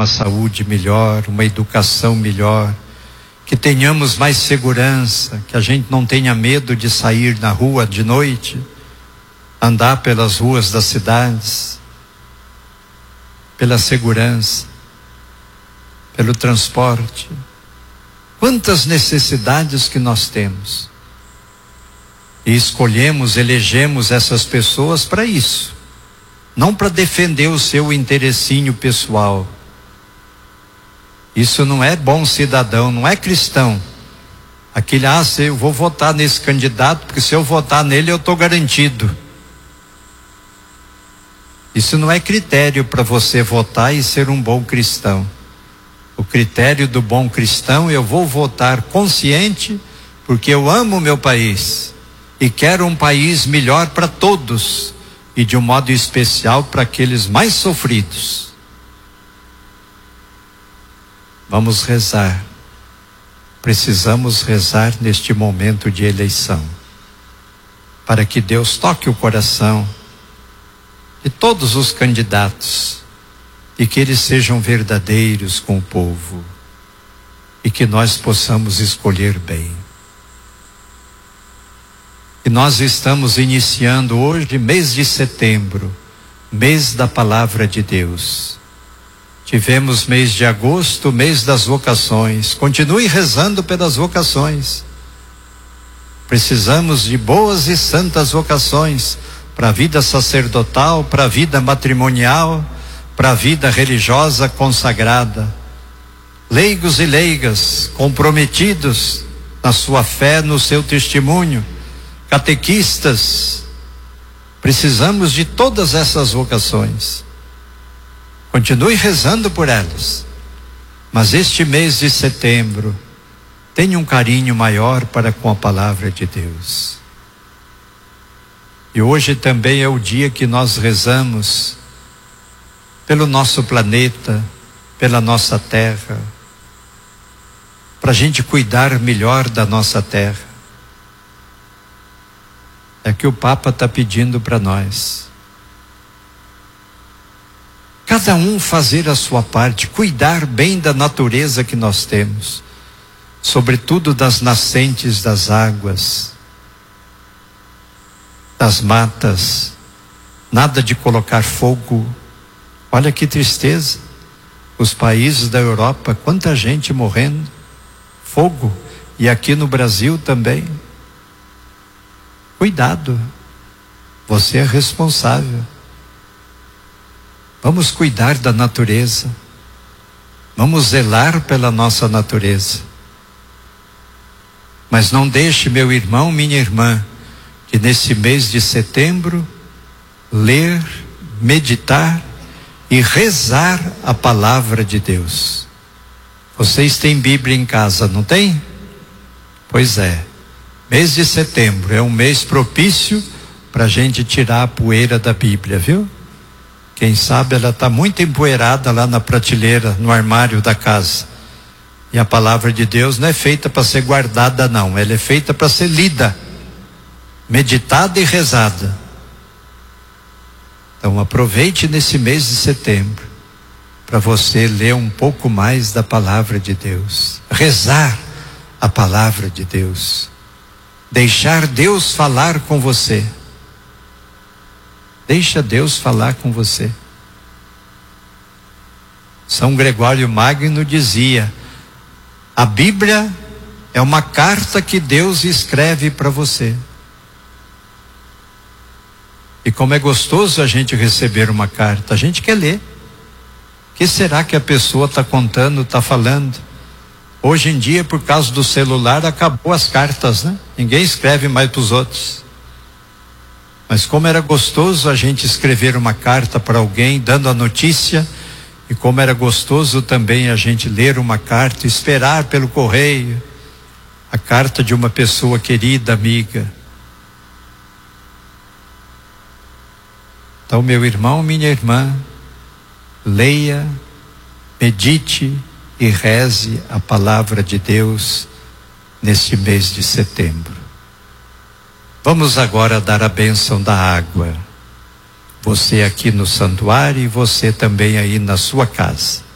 uma saúde melhor, uma educação melhor, que tenhamos mais segurança, que a gente não tenha medo de sair na rua de noite, andar pelas ruas das cidades, pela segurança, pelo transporte. Quantas necessidades que nós temos. E escolhemos, elegemos essas pessoas para isso. Não para defender o seu interessinho pessoal. Isso não é bom cidadão, não é cristão. Aquele, eu vou votar nesse candidato, porque se eu votar nele eu estou garantido. Isso não é critério para você votar e ser um bom cristão. O critério do bom cristão, eu vou votar consciente, porque eu amo o meu país e quero um país melhor para todos, e de um modo especial para aqueles mais sofridos. Vamos rezar. Precisamos rezar neste momento de eleição, para que Deus toque o coração de todos os candidatos, e que eles sejam verdadeiros com o povo, e que nós possamos escolher bem. E nós estamos iniciando hoje, mês de setembro, mês da palavra de Deus. Tivemos mês de agosto, mês das vocações. Continue rezando pelas vocações. Precisamos de boas e santas vocações, para a vida sacerdotal, para a vida matrimonial, para a vida religiosa consagrada. Leigos e leigas, comprometidos na sua fé, no seu testemunho, catequistas, precisamos de todas essas vocações. Continue rezando por elas, mas este mês de setembro, tenha um carinho maior para com a palavra de Deus. E hoje também é o dia que nós rezamos pelo nosso planeta, pela nossa terra, para a gente cuidar melhor da nossa terra. É que o Papa está pedindo para nós. Cada um fazer a sua parte, cuidar bem da natureza que nós temos, sobretudo das nascentes das águas, das matas, nada de colocar fogo. Olha que tristeza, os países da Europa, quanta gente morrendo, fogo, e aqui no Brasil também. Cuidado, você é responsável. Vamos cuidar da natureza, vamos zelar pela nossa natureza. Mas não deixe, meu irmão, minha irmã, que nesse mês de setembro, ler, meditar e rezar a palavra de Deus. Vocês têm Bíblia em casa, não tem? Pois é. Mês de setembro é um mês propício para a gente tirar a poeira da Bíblia, viu? Quem sabe ela está muito empoeirada lá na prateleira, no armário da casa. E a palavra de Deus não é feita para ser guardada, não. Ela é feita para ser lida, meditada e rezada. Então aproveite nesse mês de setembro para você ler um pouco mais da palavra de Deus, rezar a palavra de Deus, deixar Deus falar com você. Deixa Deus falar com você. São Gregório Magno dizia: a Bíblia é uma carta que Deus escreve para você. E como é gostoso a gente receber uma carta, a gente quer ler. O que será que a pessoa está contando, está falando? Hoje em dia, por causa do celular, acabou as cartas, né? Ninguém escreve mais para os outros. Mas como era gostoso a gente escrever uma carta para alguém, dando a notícia, e como era gostoso também a gente ler uma carta, esperar pelo correio, a carta de uma pessoa querida, amiga. Então, meu irmão, minha irmã, leia, medite e reze a palavra de Deus neste mês de setembro. Vamos agora dar a bênção da água. Você aqui no santuário e você também aí na sua casa.